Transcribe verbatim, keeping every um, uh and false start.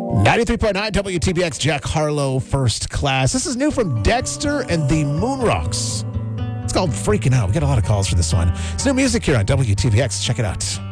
ninety-three point nine W T B X, Jack Harlow, First Class. This is new from Dexter and the Moonrocks. It's called Freaking Out. We get a lot of calls for this one. It's new music here on W T B X. Check it out.